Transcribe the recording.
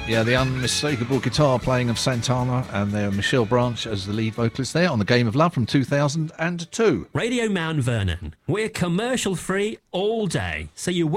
Yeah, the unmistakable guitar playing of Santana, and there Michelle Branch as the lead vocalist there on The Game of Love from 2002. Radio Mount Vernon. We're commercial free all day, so you